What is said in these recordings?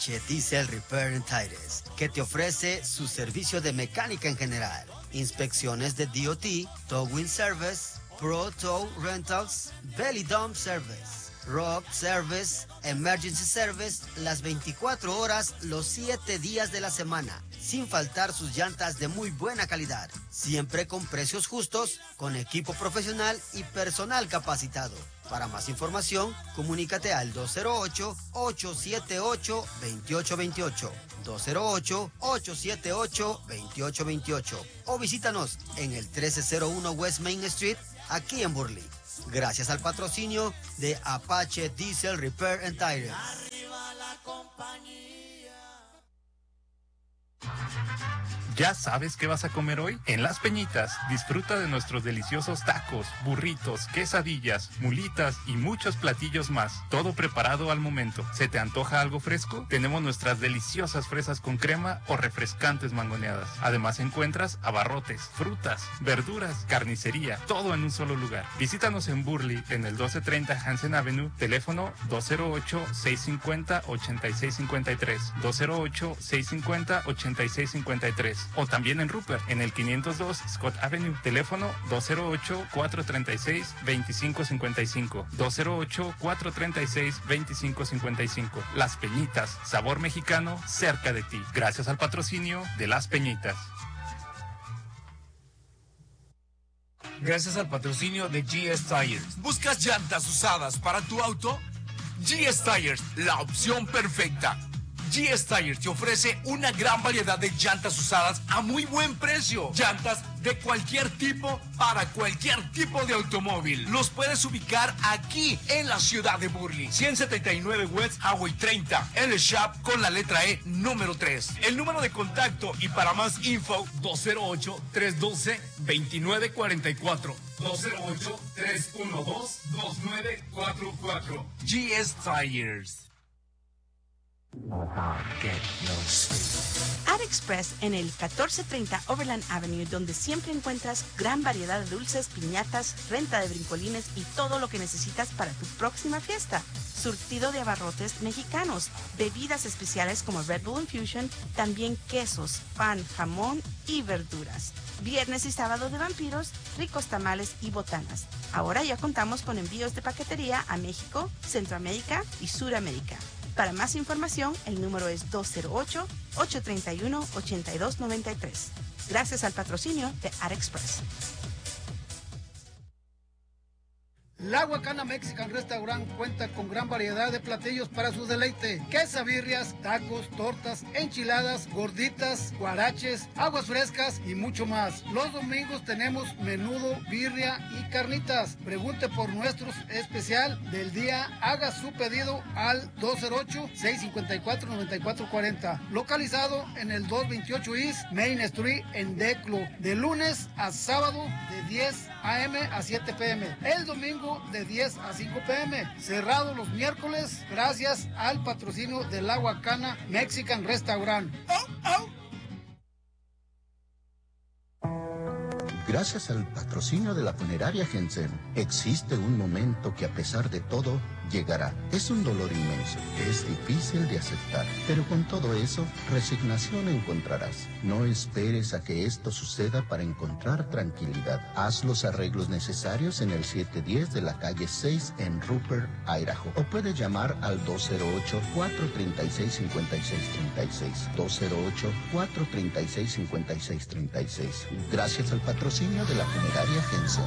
Diesel Repair and Tires, que te ofrece su servicio de mecánica en general, inspecciones de DOT, Towing Service, Pro Tow Rentals, Belly Dump Service, Rock Service, Emergency Service, las 24 horas, los 7 días de la semana, sin faltar sus llantas de muy buena calidad, siempre con precios justos, con equipo profesional y personal capacitado. Para más información, comunícate al 208-878-2828, 208-878-2828 o visítanos en el 1301 West Main Street, aquí en Burley. Gracias al patrocinio de Apache Diesel Repair and Tires. Arriba la compañía. ¿Ya sabes qué vas a comer hoy? En Las Peñitas, disfruta de nuestros deliciosos tacos, burritos, quesadillas, mulitas y muchos platillos más. Todo preparado al momento. ¿Se te antoja algo fresco? Tenemos nuestras deliciosas fresas con crema o refrescantes mangoneadas. Además encuentras abarrotes, frutas, verduras, carnicería, todo en un solo lugar. Visítanos en Burley, en el 1230 Hansen Avenue, teléfono 208-650-8653, 208-650-8653. O también en Rupert, en el 502 Scott Avenue, teléfono 208-436-2555, 208-436-2555. Las Peñitas, sabor mexicano cerca de ti. Gracias al patrocinio de Las Peñitas. Gracias al patrocinio de GS Tires. ¿Buscas llantas usadas para tu auto? GS Tires, la opción perfecta. GS Tires te ofrece una gran variedad de llantas usadas a muy buen precio. Llantas de cualquier tipo para cualquier tipo de automóvil. Los puedes ubicar aquí en la ciudad de Burley. 179 West Highway 30. El shop con la letra E número 3. El número de contacto y para más info 208-312-2944. 208-312-2944. GS Tires. Ad Express en el 1430 Overland Avenue, donde siempre encuentras gran variedad de dulces, piñatas, renta de brincolines y todo lo que necesitas para tu próxima fiesta. Surtido de abarrotes mexicanos, bebidas especiales como Red Bull Infusion, también quesos, pan, jamón y verduras. Viernes y sábado de vampiros, ricos tamales y botanas. Ahora ya contamos con envíos de paquetería a México, Centroamérica y Suramérica. Para más información, el número es 208-831-8293. Gracias al patrocinio de Ad Express. La Huacana Mexican Restaurant cuenta con gran variedad de platillos para su deleite. Quesabirrias, tacos, tortas, enchiladas, gorditas, guaraches, aguas frescas y mucho más. Los domingos tenemos menudo, birria y carnitas. Pregunte por nuestro especial del día. Haga su pedido al 208-654-9440. Localizado en el 228 East Main Street en Declo. De lunes a sábado de 10 a.m. a 7 p.m. El domingo de 10 a 5 p.m. Cerrado los miércoles gracias al patrocinio de La Huacana Mexican Restaurant. Gracias al patrocinio de la funeraria Jensen, existe un momento que a pesar de todo llegará. Es un dolor inmenso, que es difícil de aceptar, pero con todo eso, resignación encontrarás. No esperes a que esto suceda para encontrar tranquilidad. Haz los arreglos necesarios en el 710 de la calle 6 en Rupert, Idaho. O puedes llamar al 208-436-5636. 208-436-5636. Gracias al patrocinio de la funeraria Jensen.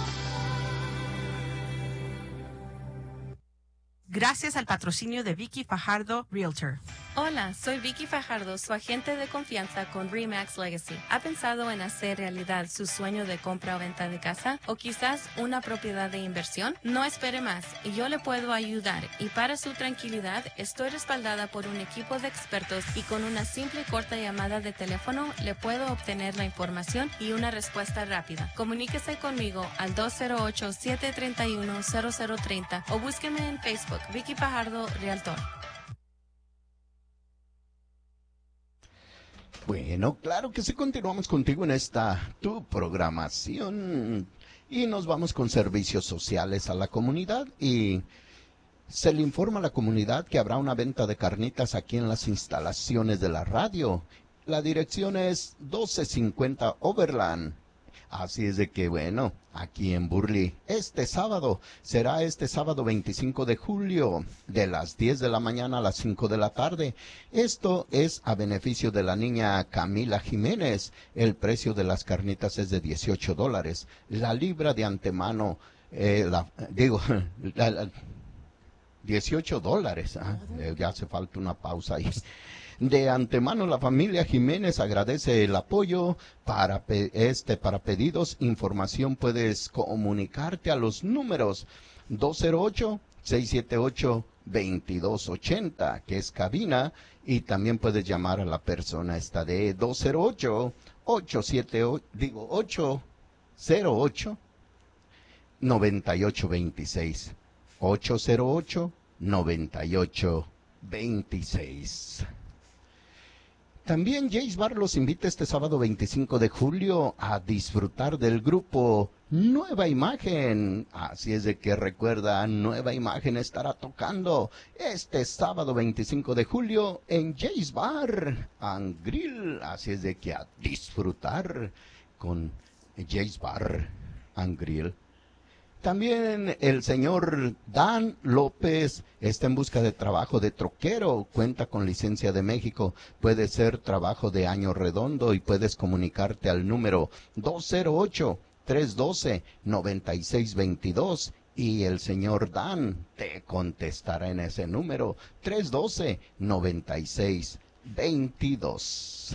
Gracias al patrocinio de Vicky Fajardo Realtor. Hola, soy Vicky Fajardo, su agente de confianza con RE/MAX Legacy. ¿Ha pensado en hacer realidad su sueño de compra o venta de casa? ¿O quizás una propiedad de inversión? No espere más, yo le puedo ayudar y para su tranquilidad estoy respaldada por un equipo de expertos y con una simple y corta llamada de teléfono le puedo obtener la información y una respuesta rápida. Comuníquese conmigo al 208-731-0030 o búsqueme en Facebook, Vicky Fajardo Realtor. Bueno, claro que sí, continuamos contigo en esta tu programación y nos vamos con servicios sociales a la comunidad y Se le informa a la comunidad que habrá una venta de carnitas aquí en las instalaciones de la radio. La dirección es 1250 Overland. Así es de que, bueno, aquí en Burley, será este sábado 25 de julio, de las 10 de la mañana a las 5 de la tarde. Esto es a beneficio de la niña Camila Jiménez. El precio de las carnitas es de $18. La libra de antemano, $18. Ya hace falta una pausa ahí. De antemano, la familia Jiménez agradece el apoyo. Para pedidos, información, puedes comunicarte a los números 208-678-2280, que es cabina, y también puedes llamar a la persona esta de 808-9826. 808-9826. También Jace Bar los invita este sábado 25 de julio a disfrutar del grupo Nueva Imagen. Así es de que recuerda, Nueva Imagen estará tocando este sábado 25 de julio en Jace Bar and Grill. Así es de que a disfrutar con Jace Bar and Grill. También el señor Dan López está en busca de trabajo de troquero, cuenta con licencia de México, puede ser trabajo de año redondo y puedes comunicarte al número 208-312-9622 y el señor Dan te contestará en ese número 312-9622.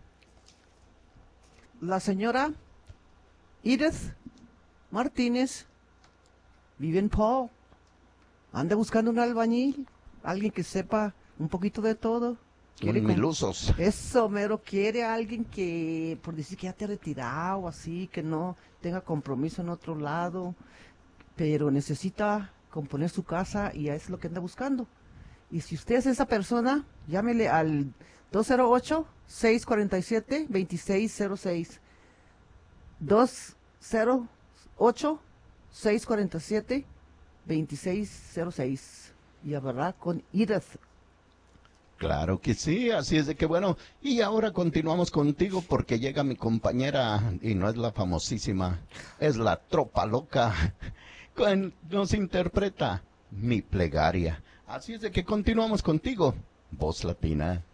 La señora Edith Martínez vive en Paul. Anda buscando un albañil, alguien que sepa un poquito de todo. Milusos. Eso, mero, quiere a alguien que, por decir que ya te ha retirado, así, que no tenga compromiso en otro lado, pero necesita componer su casa y es lo que anda buscando. Y si usted es esa persona, llámele al 208-647-2606. 208-647-2606. Y hablará con Edith. Claro que sí, así es de que bueno, y ahora continuamos contigo porque llega mi compañera, y no es la famosísima, es la Tropa Loca, nos interpreta Mi Plegaria. Así es de que continuamos contigo, Voz Latina.